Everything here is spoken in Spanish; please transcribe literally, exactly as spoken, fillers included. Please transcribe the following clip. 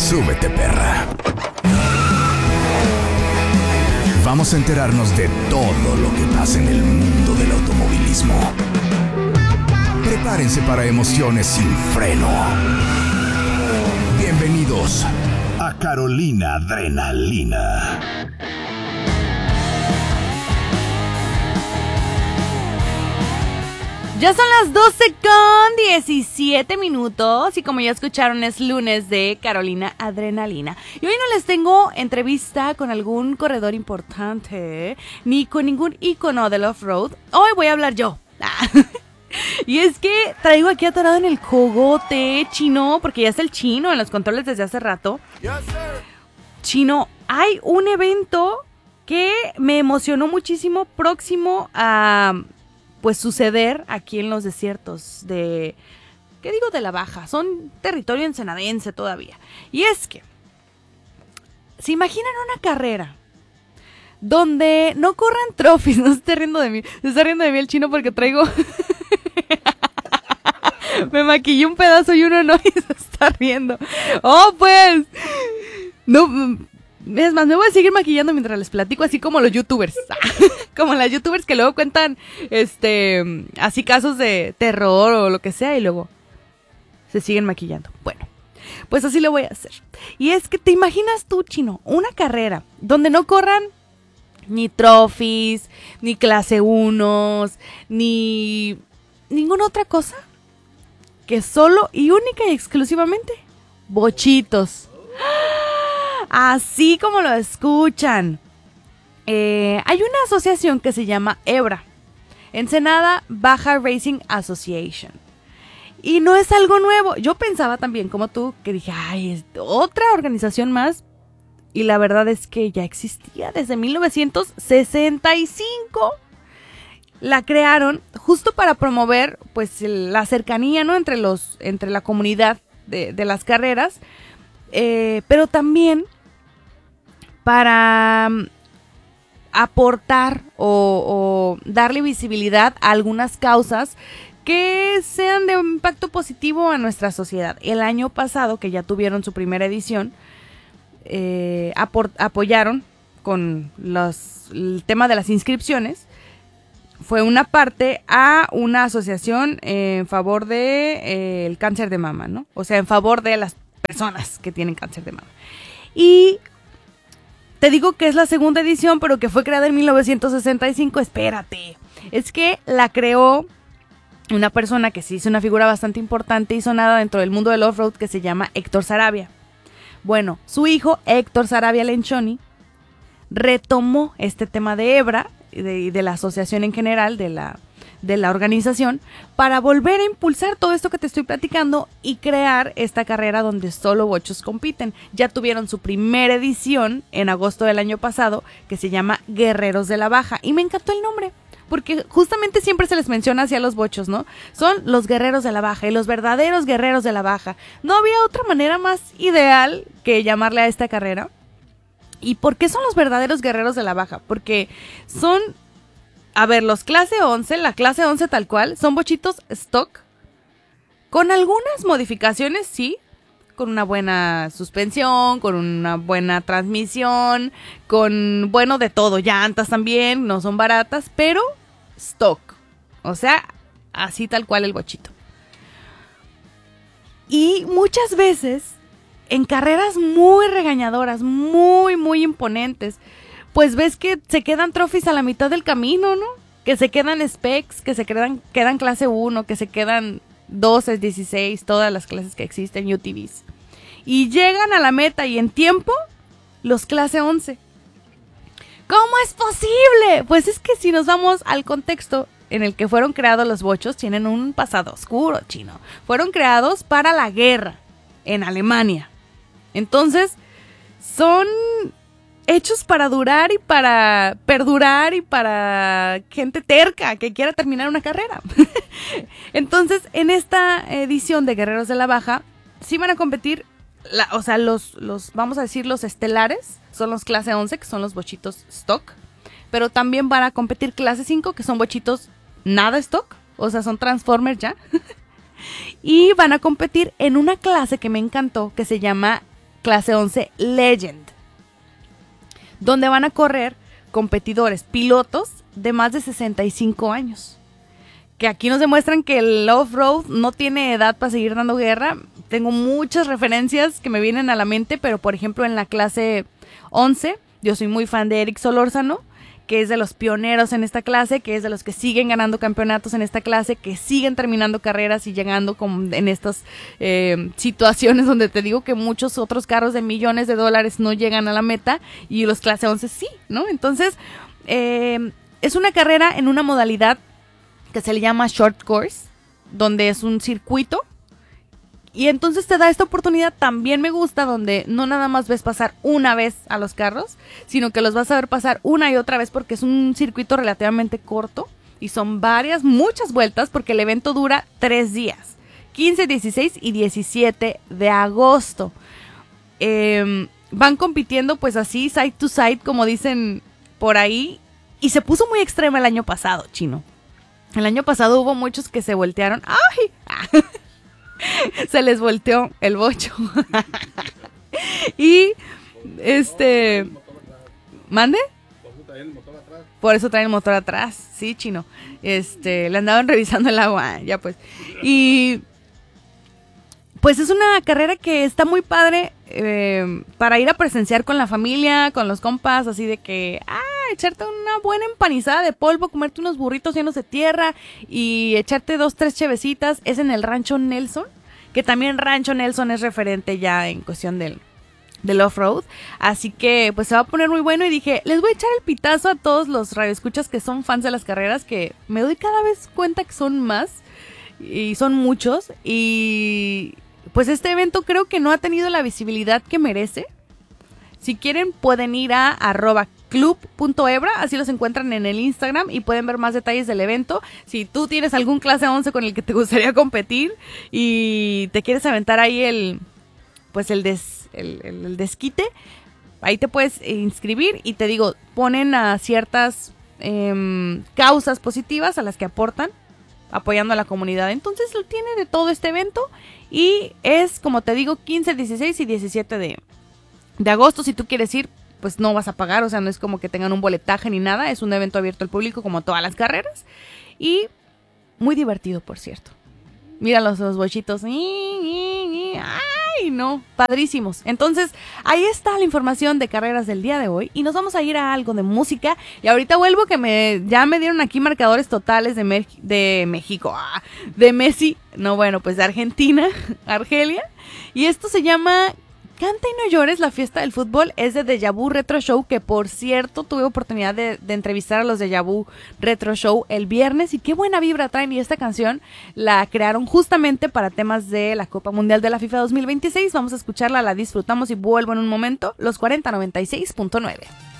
Súbete, perra. Vamos a enterarnos de todo lo que pasa en el mundo del automovilismo. Prepárense para emociones sin freno. Bienvenidos a Carolina Adrenalina. Ya son las doce con diecisiete minutos y como ya escucharon es lunes de Carolina Adrenalina. Y hoy no les tengo entrevista con algún corredor importante ni con ningún ícono del off-road. Hoy voy a hablar yo. Y es que traigo aquí atorado en el cogote Chino, porque ya está el Chino en los controles desde hace rato. Chino, hay un evento que me emocionó muchísimo próximo a... pues suceder aquí en los desiertos de, ¿qué digo de la Baja? Son territorio ensenadense todavía. Y es que, ¿se imaginan una carrera donde no corran trophies? No se esté riendo de mí, se está riendo de mí el Chino porque traigo... me maquillé un pedazo y uno no y se está riendo. ¡Oh, pues! No... Es más, me voy a seguir maquillando mientras les platico, así como los youtubers. Como las youtubers que luego cuentan, este, así casos de terror o lo que sea y luego se siguen maquillando. Bueno, pues así lo voy a hacer. Y es que te imaginas tú, Chino, una carrera donde no corran ni trophies, ni clase unos, ni ninguna otra cosa, que solo y única y exclusivamente bochitos. Así como lo escuchan. Eh, hay una asociación que se llama EBRA, Ensenada Baja Racing Association. Y no es algo nuevo. Yo pensaba también, como tú, que dije, ay, es otra organización más. Y la verdad es que ya existía desde mil novecientos sesenta y cinco. La crearon justo para promover, pues, la cercanía, ¿no? Entre los, entre la comunidad de, de las carreras. Eh, pero también para um, aportar o, o darle visibilidad a algunas causas que sean de impacto positivo a nuestra sociedad. El año pasado, que ya tuvieron su primera edición, eh, apor- apoyaron con los, el tema de las inscripciones. Fue una parte a una asociación en favor de eh, el cáncer de mama, ¿no? O sea, en favor de las personas que tienen cáncer de mama. Y te digo que es la segunda edición, pero que fue creada en mil novecientos sesenta y cinco. Espérate. Es que la creó una persona que sí es una figura bastante importante y sonada dentro del mundo del off-road, que se llama Héctor Saravia. Bueno, su hijo, Héctor Saravia Lenchoni, retomó este tema de EBRA y de, de la asociación en general, de la... de la organización, para volver a impulsar todo esto que te estoy platicando y crear esta carrera donde solo bochos compiten. Ya tuvieron su primera edición en agosto del año pasado, que se llama Guerreros de la Baja, y me encantó el nombre, porque justamente siempre se les menciona hacia los bochos, ¿no? Son los guerreros de la Baja y los verdaderos guerreros de la Baja. No había otra manera más ideal que llamarle a esta carrera. ¿Y por qué son los verdaderos guerreros de la Baja? Porque son... A ver, los clase once, la clase once tal cual, son bochitos stock, con algunas modificaciones, sí, con una buena suspensión, con una buena transmisión, con, bueno, de todo, llantas también, no son baratas, pero stock, o sea, así tal cual el bochito. Y muchas veces, en carreras muy regañadoras, muy, muy imponentes, pues ves que se quedan trophies a la mitad del camino, ¿no? Que se quedan specs, que se quedan, quedan clase uno, que se quedan doce, dieciséis, todas las clases que existen, U T Vs. Y llegan a la meta y en tiempo, los clase once. ¿Cómo es posible? Pues es que si nos vamos al contexto en el que fueron creados los bochos, tienen un pasado oscuro, Chino. Fueron creados para la guerra en Alemania. Entonces, son... hechos para durar y para perdurar y para gente terca que quiera terminar una carrera. Entonces, en esta edición de Guerreros de la Baja, sí van a competir, la, o sea, los, los, vamos a decir, los estelares, son los clase once, que son los bochitos stock, pero también van a competir clase cinco, que son bochitos nada stock, o sea, son Transformers ya. Y van a competir en una clase que me encantó, que se llama clase once Legend, donde van a correr competidores, pilotos de más de sesenta y cinco años. Que aquí nos demuestran que el off-road no tiene edad para seguir dando guerra. Tengo muchas referencias que me vienen a la mente, pero por ejemplo en la clase once, yo soy muy fan de Eric Solórzano, que es de los pioneros en esta clase, que es de los que siguen ganando campeonatos en esta clase, que siguen terminando carreras y llegando con, en estas eh, situaciones donde te digo que muchos otros carros de millones de dólares no llegan a la meta y los clase once sí, ¿no? Entonces, eh, es una carrera en una modalidad que se le llama short course, donde es un circuito. Y entonces te da esta oportunidad, también me gusta, donde no nada más ves pasar una vez a los carros, sino que los vas a ver pasar una y otra vez porque es un circuito relativamente corto y son varias, muchas vueltas porque el evento dura tres días, quince, dieciséis y diecisiete de agosto. Eh, van compitiendo pues así, side to side, como dicen por ahí, y se puso muy extrema el año pasado, Chino. El año pasado hubo muchos que se voltearon. ¡Ay! Se les volteó el bocho. Y este ¿mande? Por eso traen el motor atrás. Sí, Chino. Este, le andaban revisando el agua, ya pues. Y pues es una carrera que está muy padre eh, para ir a presenciar con la familia, con los compas, así de que, ah, echarte una buena empanizada de polvo, comerte unos burritos llenos de tierra y echarte dos, tres chevecitas. Es en el Rancho Nelson, que también Rancho Nelson es referente ya en cuestión del, del off-road. Así que pues se va a poner muy bueno y dije, les voy a echar el pitazo a todos los radioescuchas que son fans de las carreras, que me doy cada vez cuenta que son más y son muchos. Y pues este evento creo que no ha tenido la visibilidad que merece. Si quieren pueden ir a arroba club punto ebra, así los encuentran en el Instagram y pueden ver más detalles del evento. Si tú tienes algún clase once con el que te gustaría competir y te quieres aventar ahí el pues el, des, el, el, el desquite, ahí te puedes inscribir y te digo, ponen a ciertas eh, causas positivas a las que aportan apoyando a la comunidad. Entonces lo tiene de todo este evento y es, como te digo, quince, dieciséis y diecisiete de, de agosto. Si tú quieres ir, pues no vas a pagar, o sea, no es como que tengan un boletaje ni nada, es un evento abierto al público como todas las carreras y muy divertido, por cierto. Mira los, los bochitos. ¡Ay, no! Padrísimos. Entonces, ahí está la información de carreras del día de hoy. Y nos vamos a ir a algo de música. Y ahorita vuelvo que me ya me dieron aquí marcadores totales de, Me- de México. Ah, de Messi. No, bueno, pues de Argentina. Argelia. Y esto se llama Canta y no llores, la fiesta del fútbol. Es de Deja Vu Retro Show, que por cierto tuve oportunidad de, de entrevistar a los Deja Vu Retro Show el viernes y qué buena vibra traen. Y esta canción la crearon justamente para temas de la Copa Mundial de la FIFA dos mil veintiséis. Vamos a escucharla, la disfrutamos y vuelvo en un momento. Los cuarenta noventa y seis punto nueve.